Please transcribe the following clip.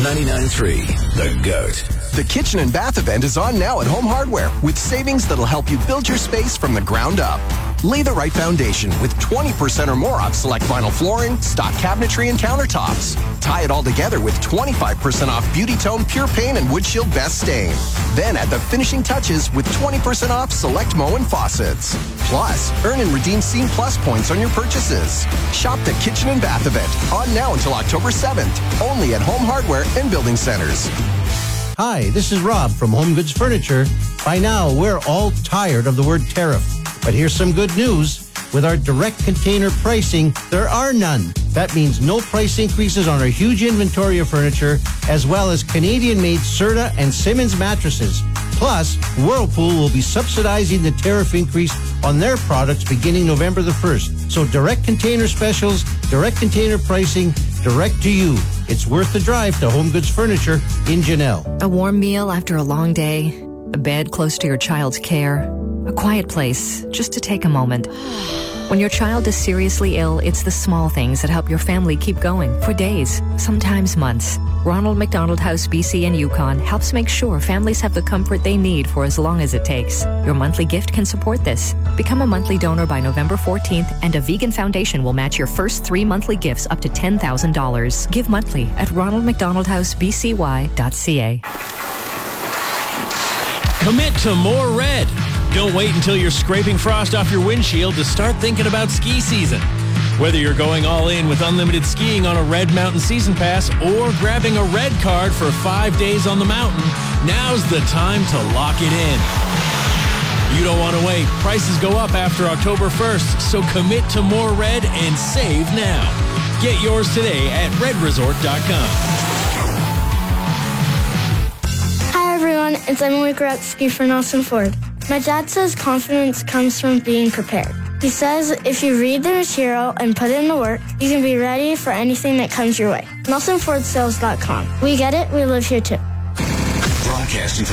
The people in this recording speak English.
99.3, The GOAT. The Kitchen and Bath event is on now at Home Hardware with savings that'll help you build your space from the ground up. Lay the right foundation with 20% or more off select vinyl flooring, stock cabinetry, and countertops. Tie it all together with 25% off Beauty Tone Pure Paint and Wood Shield Best Stain. Then add the finishing touches with 20% off select Moen faucets. Plus, earn and redeem Scene Plus points on your purchases. Shop the Kitchen and Bath event on now until October 7th. Only at Home Hardware and Building Centers. Hi, this is Rob from Home Goods Furniture. By now, we're all tired of the word tariff. But here's some good news. With our direct container pricing, there are none. That means no price increases on our huge inventory of furniture, as well as Canadian-made Serta and Simmons mattresses. Plus, Whirlpool will be subsidizing the tariff increase on their products beginning November the 1st. So direct container specials, direct container pricing, direct to you. It's worth the drive to Home Goods Furniture in Janelle. A warm meal after a long day, a bed close to your child's care, a quiet place just to take a moment. When your child is seriously ill, it's the small things that help your family keep going for days, sometimes months. Ronald McDonald House BC and Yukon helps make sure families have the comfort they need for as long as it takes. Your monthly gift can support this. Become a monthly donor by November 14th, and a vegan foundation will match your first 3 monthly gifts up to $10,000. Give monthly at ronaldmcdonaldhousebcy.ca. Commit to more red. Don't wait until you're scraping frost off your windshield to start thinking about ski season. Whether you're going all in with unlimited skiing on a Red Mountain Season Pass or grabbing a Red Card for 5 days on the mountain, now's the time to lock it in. You don't want to wait. Prices go up after October 1st, so commit to more red and save now. Get yours today at redresort.com. Hi everyone, it's Emily Gretzky for Nelson Ford. My dad says confidence comes from being prepared. He says if you read the material and put in the work, you can be ready for anything that comes your way. NelsonFordSales.com. We get it, we live here too. Broadcasting from